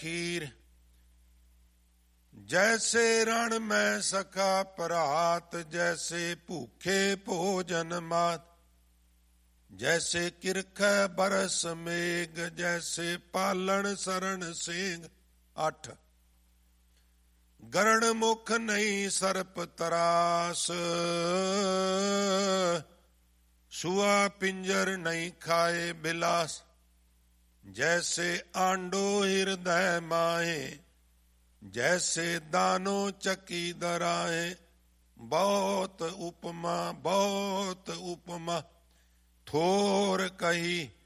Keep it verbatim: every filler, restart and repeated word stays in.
खीर। जैसे रण में सखा परात, जैसे भूखे भोजन मात। जैसे किरख बरस मेघ, जैसे पालन शरण सिंह। अठ गरण मुख नहीं सर्प तरास, सुआ पिंजर नहीं खाए बिलास। जैसे आंडो हृदय माहे, जैसे दानो चकी दराए। बहुत उपमा बहुत उपमा, थोर कही